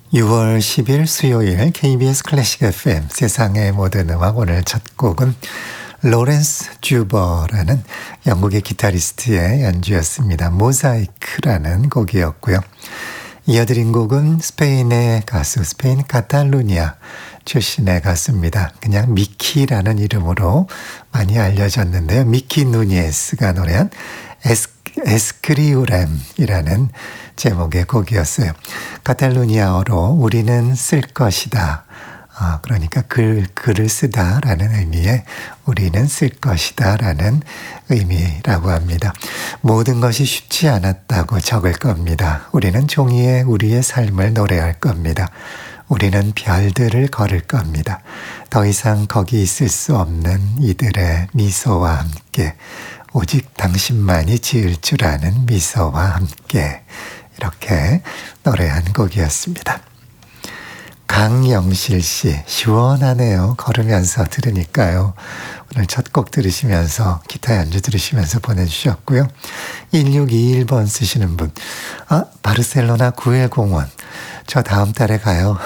6월 10일 수요일 KBS 클래식 FM 세상의 모든 음악 오늘 첫 곡은 로렌스 주버라는 영국의 기타리스트의 연주였습니다. 모자이크라는 곡이었고요. 이어드린 곡은 스페인의 가수, 스페인 카탈루니아 출신의 가수입니다. 그냥 미키라는 이름으로 많이 알려졌는데요. 미키 누니에스가 노래한 에스크리우렘이라는 제목의 곡이었어요. 카탈루니아어로 우리는 쓸 것이다. 그러니까 글을 쓰다라는 의미의 우리는 쓸 것이다라는 의미라고 합니다. 모든 것이 쉽지 않았다고 적을 겁니다. 우리는 종이에 우리의 삶을 노래할 겁니다. 우리는 별들을 걸을 겁니다. 더 이상 거기 있을 수 없는 이들의 미소와 함께 오직 당신만이 지을 줄 아는 미소와 함께 이렇게 노래한 곡이었습니다. 강영실 씨, 시원하네요. 걸으면서 들으니까요. 오늘 첫 곡 들으시면서 기타 연주 들으시면서 보내주셨고요. 1621번 쓰시는 분, 바르셀로나 구엘공원 저 다음 달에 가요.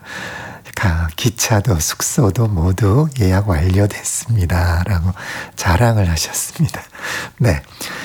기차도 숙소도 모두 예약 완료됐습니다. 라고 자랑을 하셨습니다. 네,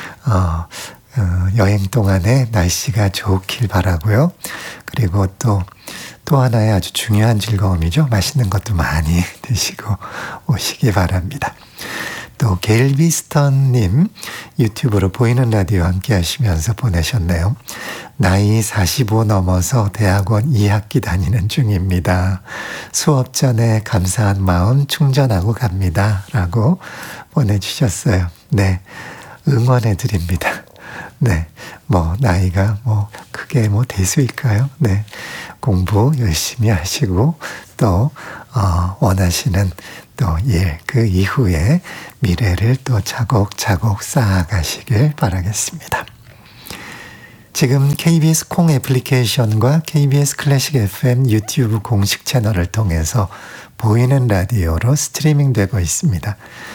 여행 동안에 날씨가 좋길 바라고요. 그리고 또 하나의 아주 중요한 즐거움이죠. 맛있는 것도 많이 드시고 오시기 바랍니다. 또 겔비스턴님 유튜브로 보이는 라디오 함께 하시면서 보내셨네요. 나이 45 넘어서 대학원 2학기 다니는 중입니다. 수업 전에 감사한 마음 충전하고 갑니다. 라고 보내주셨어요. 네, 응원해 드립니다. 네, 나이가 크게 대수일까요? 네, 공부 열심히 하시고 또 원하시는 또 일, 그 이후에 미래를 또 차곡차곡 쌓아가시길 바라겠습니다. 지금 KBS 콩 애플리케이션과 KBS 클래식 FM 유튜브 공식 채널을 통해서 보이는 라디오로 스트리밍 되고 있습니다.